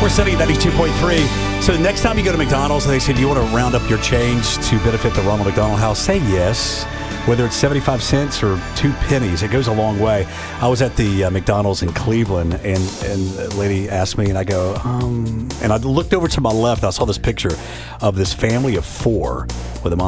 We're setting 92.3. So the next time you go to McDonald's and they say, do you want to round up your change to benefit the Ronald McDonald House? Say yes. Whether it's 75 cents or 2 pennies, it goes a long way. I was at the McDonald's in Cleveland, and the lady asked me, and I go, and I looked over to my left, and I saw this picture of this family of 4 with a mom